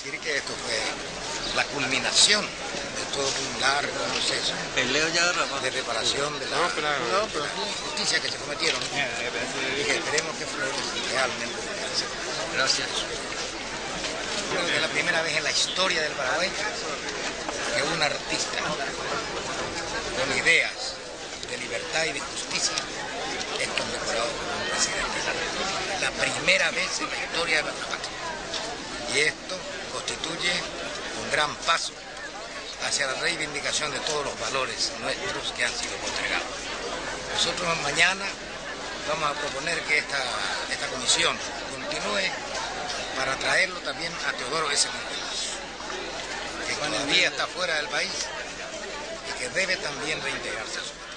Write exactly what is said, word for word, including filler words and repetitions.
decir que esto fue la culminación de todo un largo proceso de reparación de la, no, pero, no, pero, de la injusticia que se cometieron y que esperemos que fue realmente. Gracias. Creo que es la primera vez en la historia del Paraguay que un artista con ideas de libertad y de justicia es condecorado por un presidente de la República. La primera vez en la historia de nuestra patria. Y esto constituye un gran paso hacia la reivindicación de todos los valores nuestros que han sido postergados. Nosotros mañana vamos a proponer que esta, esta comisión continúe para traerlo también a Teodoro S. Monteros, que todavía está fuera del país y que debe también reintegrarse a su país.